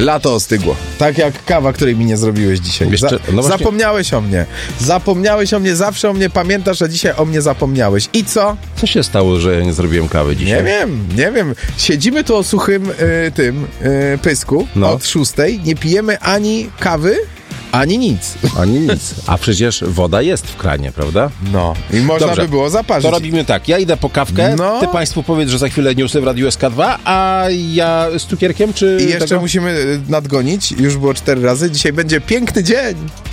Lato ostygło. Tak jak kawa, której mi nie zrobiłeś dzisiaj. Zapomniałeś o mnie. Zapomniałeś o mnie, zawsze o mnie pamiętasz, a dzisiaj o mnie zapomniałeś. I co? Co się stało, że ja nie zrobiłem kawy dzisiaj? Nie wiem. Siedzimy tu o suchym pysku od 6. Nie pijemy ani kawy, ani nic. A przecież woda jest w kranie, prawda? No. I można by było zaparzyć. To robimy tak. Ja idę po kawkę, ty państwu powiedz, że za chwilę newsy w Radiu SK2, a ja z cukierkiem, czy... I jeszcze musimy nadgonić. Już było 4 razy. Dzisiaj będzie piękny dzień.